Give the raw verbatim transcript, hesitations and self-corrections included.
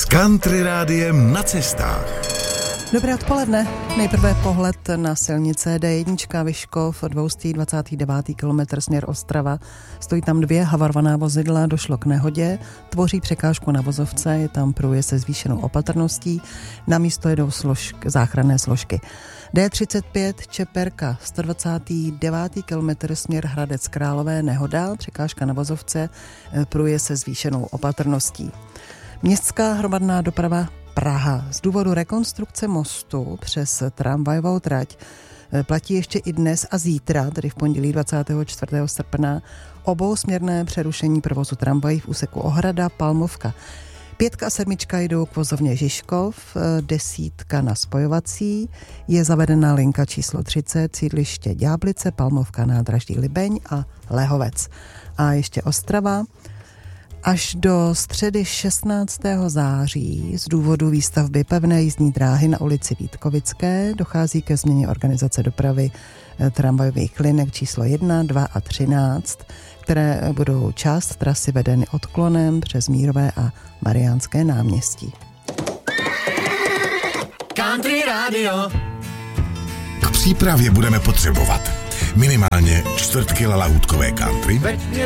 Country rádiem na cestách. Dobré odpoledne. Nejprve pohled na silnice D jedna Vyškov, dvě dvacet devět kilometr směr Ostrava. Stojí tam dvě havarovaná vozidla, došlo k nehodě, tvoří překážku na vozovce, je tam průjezd se zvýšenou opatrností, na místo jedou složk, záchranné složky. D třicet pět Čeperka, sto dvacet devět kilometr směr Hradec Králové, nehoda, překážka na vozovce, průjezd se zvýšenou opatrností. Městská hromadná doprava Praha. Z důvodu rekonstrukce mostu přes tramvajovou trať platí ještě i dnes a zítra, tedy v pondělí dvacátého čtvrtého srpna, obousměrné přerušení provozu tramvají v úseku Ohrada Palmovka. Pětka a sedmička jdou k vozovně Žižkov, desítka na spojovací, je zavedena linka číslo třicet, sídliště Ďáblice, Palmovka, nádraží Libeň a Lehovec. A ještě Ostrava. Až do středy šestnáctého září z důvodu výstavby pevné jízdní dráhy na ulici Vítkovické dochází ke změně organizace dopravy tramvajových linek číslo jedna, dva a třináct, které budou část trasy vedeny odklonem přes Mírové a Mariánské náměstí. Country Radio. K přípravě budeme potřebovat minimálně čtvrt kila lahůdkové country,